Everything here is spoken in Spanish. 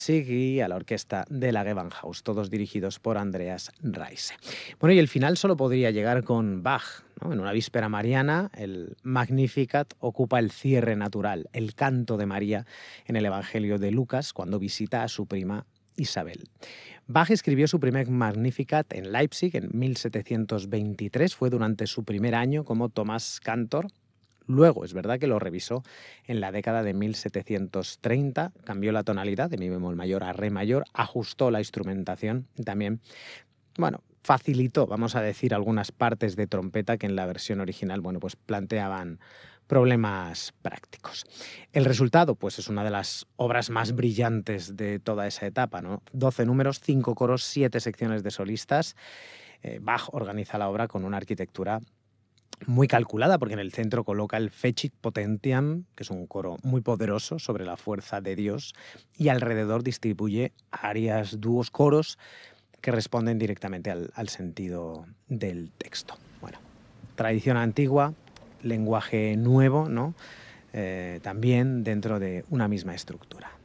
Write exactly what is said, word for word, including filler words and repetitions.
y a la orquesta de la Gewandhaus, todos dirigidos por Andreas Reise. Bueno, y el final solo podría llegar con Bach, ¿no? En una víspera mariana, el Magnificat ocupa el cierre natural, el canto de María en el Evangelio de Lucas, cuando visita a su prima Isabel. Bach escribió su primer Magnificat en Leipzig en mil setecientos veintitrés, fue durante su primer año como Tomás Cantor. Luego, es verdad que lo revisó en la década de mil setecientos treinta, cambió la tonalidad de mi bemol mayor a re mayor, ajustó la instrumentación y también, bueno, facilitó, vamos a decir, algunas partes de trompeta que en la versión original, bueno, pues planteaban problemas prácticos. El resultado, pues es una de las obras más brillantes de toda esa etapa, ¿no? doce números, cinco coros, siete secciones de solistas. Eh, Bach organiza la obra con una arquitectura muy calculada, porque en el centro coloca el Fecit Potentiam, que es un coro muy poderoso sobre la fuerza de Dios, y alrededor distribuye arias, dúos, coros que responden directamente al, al sentido del texto. Bueno, tradición antigua, lenguaje nuevo, ¿no? Eh, también dentro de una misma estructura.